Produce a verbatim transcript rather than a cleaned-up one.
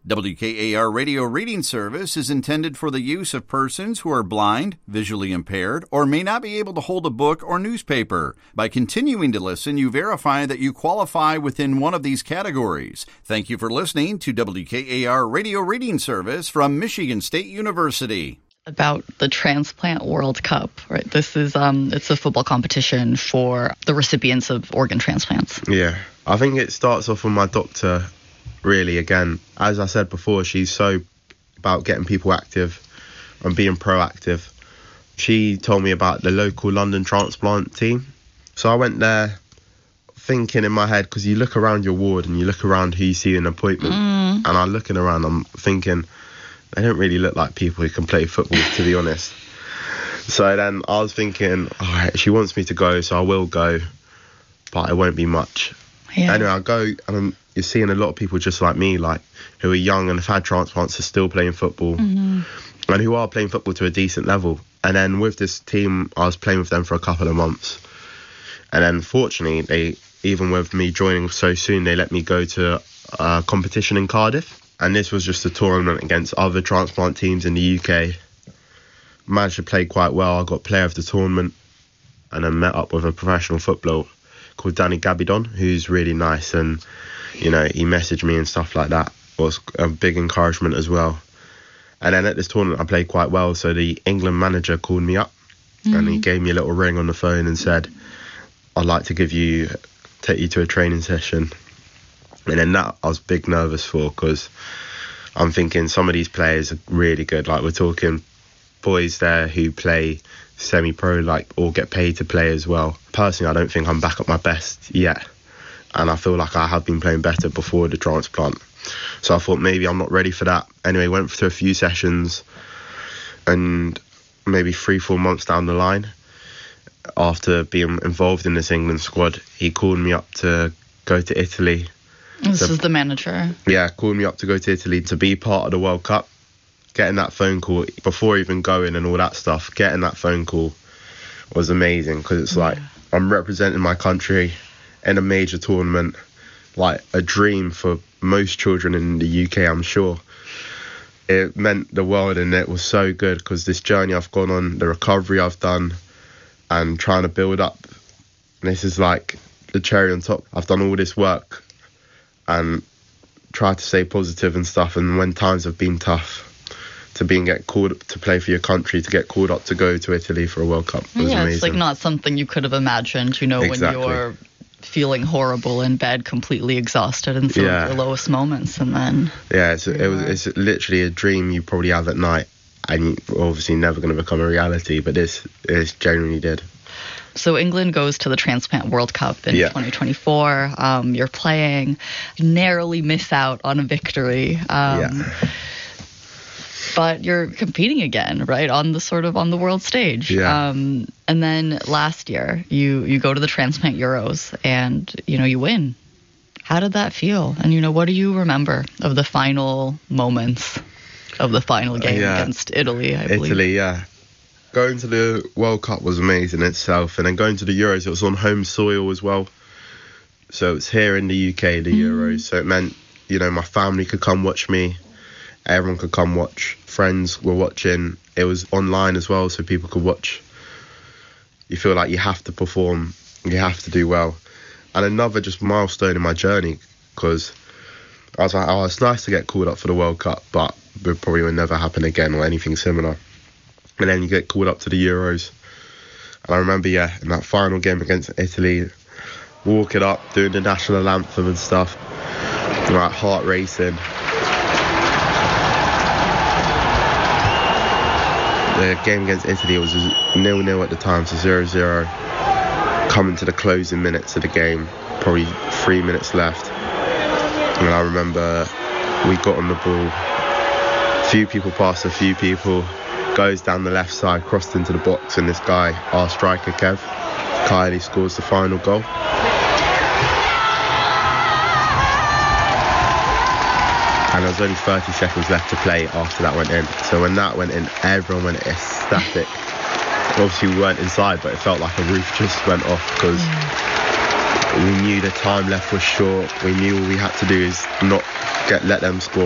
W K A R Radio Reading Service is intended for the use of persons who are blind, visually impaired, or may not be able to hold a book or newspaper. By continuing to listen, you verify that you qualify within one of these categories. Thank you for listening to W K A R Radio Reading Service from Michigan State University. About the Transplant World Cup, right? This is um, it's a football competition for the recipients of organ transplants. Yeah, I think it starts off with my doctor. Really, again, as I said before, she's so about getting people active and being proactive. She told me about the local London transplant team. So I went there thinking in my head, because you look around your ward and you look around who you see in an appointment, mm. and I'm looking around, I'm thinking, they don't really look like people who can play football, to be honest. So then I was thinking, all right, she wants me to go, so I will go, but it won't be much. Yeah. Anyway, I go, and I'm, you're seeing a lot of people just like me, like who are young and have had transplants, are still playing football, mm-hmm. and who are playing football to a decent level. And then with this team, I was playing with them for a couple of months. And then fortunately, they, even with me joining so soon, they let me go to a competition in Cardiff. And this was just a tournament against other transplant teams in the U K. Managed to play quite well. I got player of the tournament, and then met up with a professional footballer called Danny Gabidon, who's really nice, and you know, he messaged me and stuff like that. It was a big encouragement as well. And then at this tournament I played quite well, so the England manager called me up, mm-hmm. and he gave me a little ring on the phone and said, I'd like to give you take you to a training session. And then that I was big nervous for, because I'm thinking some of these players are really good. Like, we're talking boys there who play semi-pro, like, or get paid to play as well. Personally, I don't think I'm back at my best yet, and I feel like I have been playing better before the transplant. So I thought maybe I'm not ready for that. Anyway, went to a few sessions, and maybe three, four months down the line, after being involved in this England squad, he called me up to go to Italy. This to, is the manager. Yeah, called me up to go to Italy to be part of the World Cup. Getting that phone call, before even going and all that stuff, getting that phone call was amazing, because it's yeah. like, I'm representing my country in a major tournament, like a dream for most children in the U K, I'm sure. It meant the world, and it was so good, because this journey I've gone on, the recovery I've done, and trying to build up, this is like the cherry on top. I've done all this work and tried to stay positive and stuff, and when times have been tough, to being get called to play for your country, to get called up to go to Italy for a World Cup was yeah, amazing. It's like not something you could have imagined, you know, exactly. when you're feeling horrible in bed, completely exhausted in some yeah. of your lowest moments, and then yeah, it's, it was it's literally a dream you probably have at night, and you're obviously never going to become a reality, but this this genuinely did. So England goes to the Transplant World Cup in yeah. twenty twenty-four. Um, you're playing, narrowly miss out on a victory. Um, yeah. But you're competing again, right, on the sort of on the world stage. Yeah. Um, and then last year, you you go to the Transplant Euros, and you know you win. How did that feel? And you know, what do you remember of the final moments of the final game uh, yeah. against Italy? I believe. Italy, yeah. Going to the World Cup was amazing itself, and then going to the Euros, it was on home soil as well. So it's here in the U K, the mm. Euros. So it meant, you know, my family could come watch me. Everyone could come watch. Friends were watching. It was online as well, so people could watch. You feel like you have to perform. You have to do well. And another just milestone in my journey, because I was like, oh, it's nice to get called up for the World Cup, but it probably will never happen again or anything similar. And then you get called up to the Euros. And I remember, yeah, in that final game against Italy, walking up, doing the national anthem and stuff, like heart racing. The game against Italy was nil nil at the time, so zero zero. Coming to the closing minutes of the game, probably three minutes left. And I remember we got on the ball. A few people passed a few people. Goes down the left side, crossed into the box, and this guy, our striker Kev, Kylie, scores the final goal. And there was only thirty seconds left to play after that went in. So when that went in, everyone went ecstatic. Obviously we weren't inside, but it felt like a roof just went off, because we knew the time left was short. We knew all we had to do is not get let them score.